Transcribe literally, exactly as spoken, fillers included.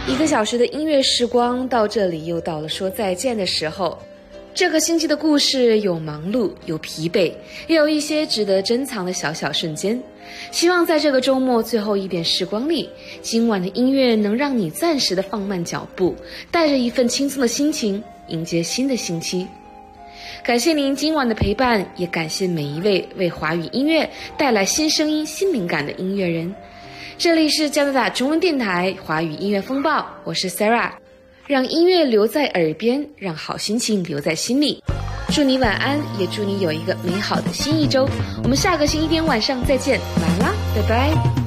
一个小时的音乐时光到这里又到了说再见的时候。这个星期的故事有忙碌，有疲惫，也有一些值得珍藏的小小瞬间。希望在这个周末最后一点时光里，今晚的音乐能让你暂时的放慢脚步，带着一份轻松的心情迎接新的星期。感谢您今晚的陪伴，也感谢每一位为华语音乐带来新声音新灵感的音乐人。这里是加拿大中文电台华语音乐风暴，我是 Sarah， 让音乐留在耳边，让好心情留在心里。祝你晚安，也祝你有一个美好的新一周。我们下个星期天晚上再见，晚安啦，拜拜。